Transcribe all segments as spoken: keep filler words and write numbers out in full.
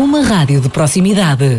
uma rádio de proximidade.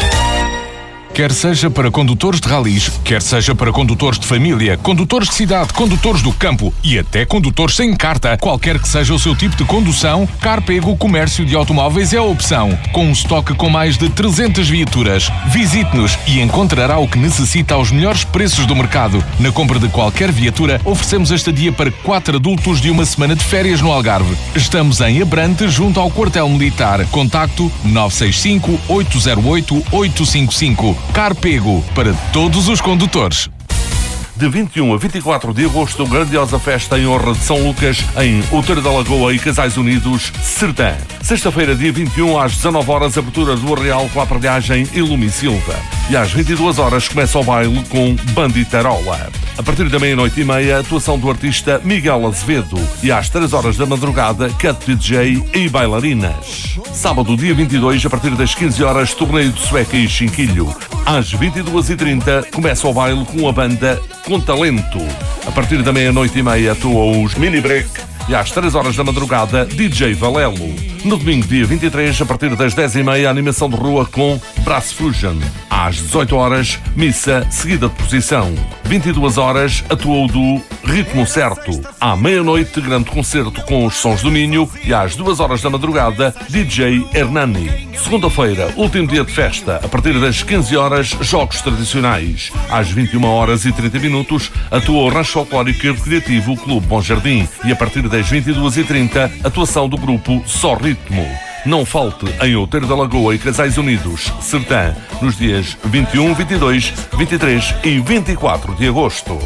Quer seja para condutores de ralis, quer seja para condutores de família, condutores de cidade, condutores do campo e até condutores sem carta, qualquer que seja o seu tipo de condução, Carpego Comércio de Automóveis é a opção. Com um estoque com mais de trezentas viaturas. Visite-nos e encontrará o que necessita aos melhores preços do mercado. Na compra de qualquer viatura, oferecemos a estadia para quatro adultos de uma semana de férias no Algarve. Estamos em Abrante, junto ao Quartel Militar. Contacto nove seis cinco, oito zero oito, oito cinco cinco. Carpego, para todos os condutores. De vinte e um a vinte e quatro de agosto, grandiosa festa em honra de São Lucas, em Outeiro da Lagoa e Casais Unidos, Sertã. Sexta-feira, dia vinte e um, às dezanove horas, abertura do Arraial com a aparelhagem Ilumi Silva. E às vinte e duas horas começa o baile com Banditarola. A partir da meia-noite e meia, atuação do artista Miguel Azevedo. E às três horas da madrugada, Cat D J e bailarinas. Sábado, dia vinte e dois, a partir das quinze horas, torneio de sueca e chinquilho. Às vinte e duas e trinta, começa o baile com a banda Com Talento. A partir da meia-noite e meia, atuam os Mini Break. E às três horas da madrugada, D J Valelo. No domingo, dia vinte e três, a partir das dez e meia, animação de rua com Brass Fusion. Às dezoito horas, missa seguida de procissão. vinte e duas horas, atuou do Ritmo Certo. À meia-noite, grande concerto com os Sons do Minho. E às duas horas da madrugada, D J Hernani. Segunda-feira, último dia de festa. A partir das quinze horas, jogos tradicionais. Às vinte e uma horas e trinta minutos, atuou o Rancho Folclórico e Recreativo Clube Bom Jardim. E a partir das vinte e duas e trinta, atuação do grupo Só Ritmo. Não falte em Outeiro da Lagoa e Casais Unidos, Sertã, nos dias vinte e um, vinte e dois, vinte e três e vinte e quatro de agosto.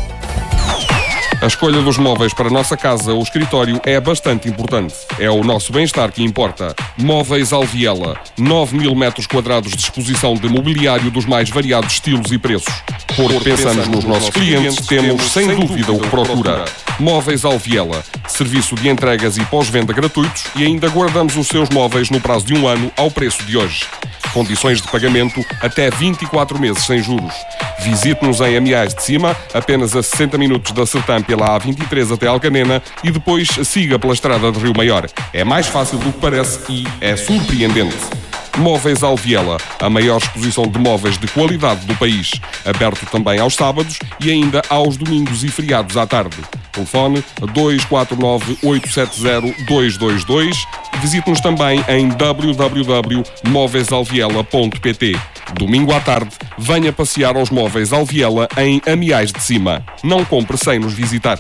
A escolha dos móveis para a nossa casa ou escritório é bastante importante. É o nosso bem-estar que importa. Móveis Alviela. nove mil metros quadrados de exposição de mobiliário dos mais variados estilos e preços. Porque pensamos nos nossos clientes, temos sem dúvida o que procura. Móveis Alviela. Serviço de entregas e pós-venda gratuitos e ainda guardamos os seus móveis no prazo de um ano ao preço de hoje. Condições de pagamento até vinte e quatro meses sem juros. Visite-nos em Amiais de Cima, apenas a sessenta minutos da Sertã pela A vinte e três até Alcanena e depois siga pela estrada de Rio Maior. É mais fácil do que parece e é surpreendente. Móveis Alviela, a maior exposição de móveis de qualidade do país. Aberto também aos sábados e ainda aos domingos e feriados à tarde. Telefone dois quatro nove, oito sete zero, dois dois dois. Visite-nos também em w w w ponto móveis alviela ponto p t. Domingo à tarde, venha passear aos Móveis Alviela em Amiais de Cima. Não compre sem nos visitar.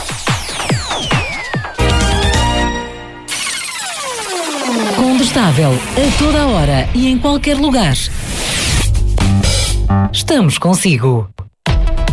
Condestável, a toda a hora e em qualquer lugar. Estamos consigo.